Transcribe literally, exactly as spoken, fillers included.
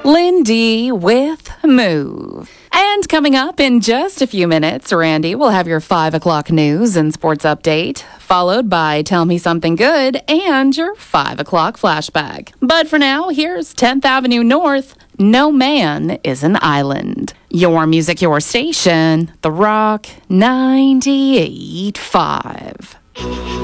Lindy with Move. And coming up in just a few minutes, Randy will have your five o'clock news and sports update, followed by Tell Me Something Good and your five o'clock flashback. But for now, here's tenth Avenue North, No Man is an Island. Your music, your station, The Rock ninety-eight point five.